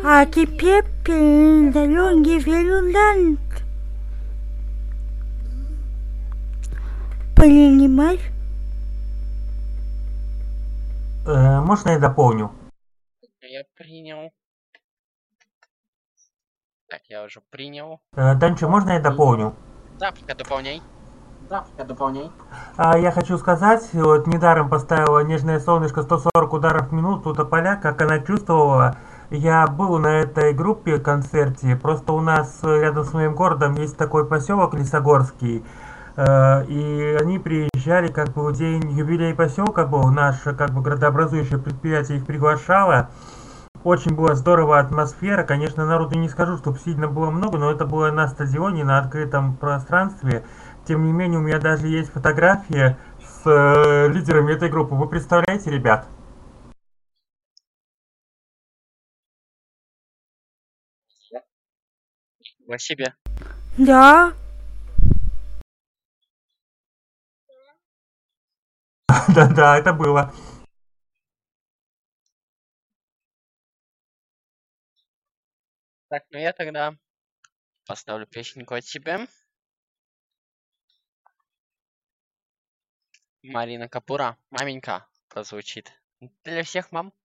А теперь передаем Гиверунд. Понимаешь? Можно я дополню? Я принял. Так, я уже принял. Данчо, можно я дополню? Да, пока дополняй. Я хочу сказать, вот недаром поставила «Нежное солнышко» 140 ударов в минуту тополя, как она чувствовала. Я был на этой группе концерте, просто у нас рядом с моим городом есть такой поселок Лесогорский, и они приезжали, как бы в день юбилей поселка был, наше как бы градообразующее предприятие их приглашало. Очень была здоровая атмосфера. Конечно, народу не скажу, чтобы сильно было много, но это было на стадионе, на открытом пространстве. Тем не менее, у меня даже есть фотография с лидерами этой группы. Вы представляете, ребят? Во себе. Да. Да-да, это было. Так, ну я тогда поставлю песенку от себя. Марина Капура, маменька, прозвучит. Для всех мам.